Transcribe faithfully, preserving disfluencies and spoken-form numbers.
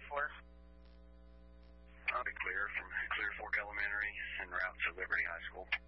for? I'll be clear from Clear Fork Elementary en route to Liberty High School.